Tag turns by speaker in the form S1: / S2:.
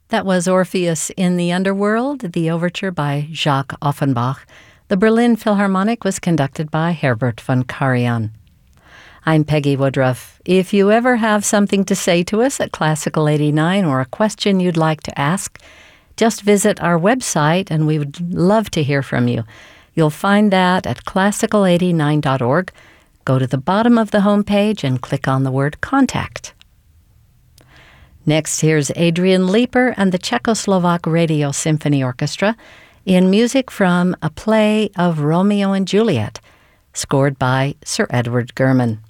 S1: That was Orpheus in the Underworld, the overture by Jacques Offenbach. The Berlin Philharmonic was conducted by Herbert von Karajan. I'm Peggy Woodruff. If you ever have something to say to us at Classical 89 or a question you'd like to ask, just visit our website and we would love to hear from you. You'll find that at classical89.org. Go to the bottom of the homepage and click on the word Contact. Next, here's Adrian Leeper and the Czechoslovak Radio Symphony Orchestra in music from a play of Romeo and Juliet, scored by Sir Edward German.